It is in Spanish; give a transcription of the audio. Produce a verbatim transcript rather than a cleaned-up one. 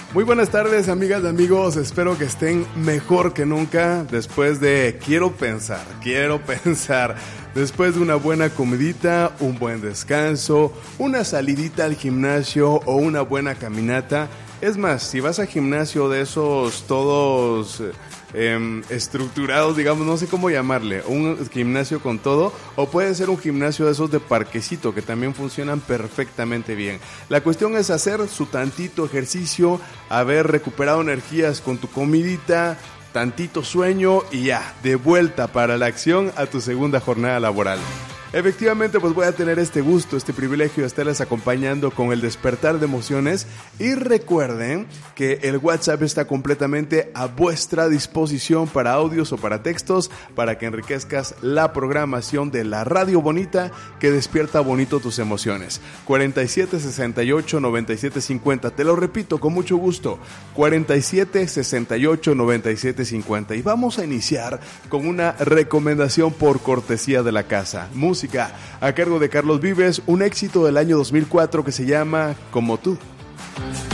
Muy buenas tardes, amigas y amigos, espero que estén mejor que nunca después de quiero pensar, quiero pensar, después de una buena comidita, un buen descanso, una salidita al gimnasio o una buena caminata. Es más, si vas al gimnasio de esos todos eh, estructurados, digamos, no sé cómo llamarle, un gimnasio con todo, o puede ser un gimnasio de esos de parquecito que también funcionan perfectamente bien. La cuestión es hacer su tantito ejercicio, haber recuperado energías con tu comidita, tantito sueño y ya, de vuelta para la acción a tu segunda jornada laboral. Efectivamente, pues voy a tener este gusto, este privilegio de estarles acompañando con el despertar de emociones. Y recuerden que el WhatsApp está completamente a vuestra disposición para audios o para textos, para que enriquezcas la programación de la radio bonita que despierta bonito tus emociones. cuarenta y siete, sesenta y ocho, noventa y siete, cincuenta. Te lo repito con mucho gusto. cuarenta y siete, sesenta y ocho, noventa y siete, cincuenta. Y vamos a iniciar con una recomendación por cortesía de la casa. Música a cargo de Carlos Vives, un éxito del año dos mil cuatro que se llama Como tú.